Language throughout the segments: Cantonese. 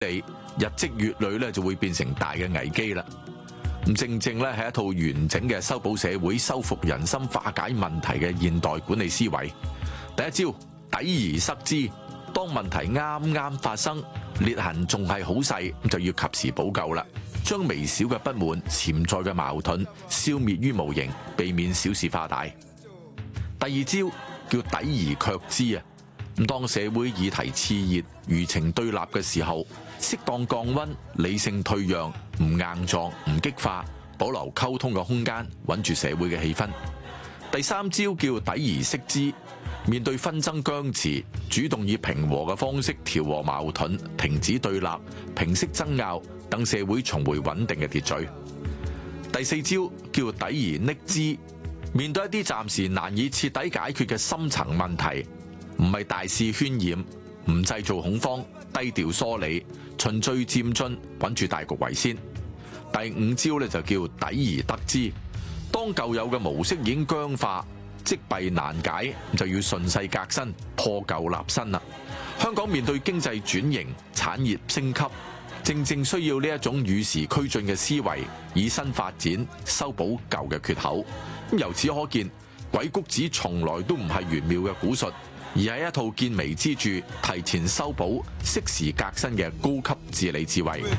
理，日積月累咧就會變成大嘅危機啦。咁正正咧係一套完整嘅修補社會、修復人心、化解問題嘅現代管理思維。第一招，抵而塞之。當問題啱啱發生，裂痕仲係好細，咁就要及時補救啦。將微小嘅不滿、潛在嘅矛盾消滅於無形，避免小事化大。第二招叫抵而卻之啊！咁當社會議題熾熱、輿情對立嘅時候，適當降溫、理性退讓，唔硬撞、唔激化，保留溝通嘅空間，穩住社會嘅氣氛。第三招叫抵而釋之。面對紛爭僵持，主動以平和嘅方式調和矛盾，停止對立，平息爭拗，等社會重回穩定嘅秩序。第四招叫抵而匿之。面對一啲暫時難以徹底解決嘅深層問題，唔係大肆渲染，唔製造恐慌，低調梳理，循序漸進，穩住大局為先。第五招咧就叫抵而得之。當舊有嘅模式已經僵化，積弊難解，就要順勢革新，破舊立新啦。香港面對經濟轉型、產業升級，正正需要呢一種與時俱進嘅思維，以新發展，修補舊嘅缺口。咁由此可見，鬼谷子從來都唔係玄妙嘅古術，而係一套見微知著、提前修補、適時革新嘅高級治理智慧。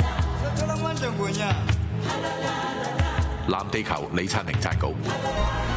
藍地球李燦明撰稿。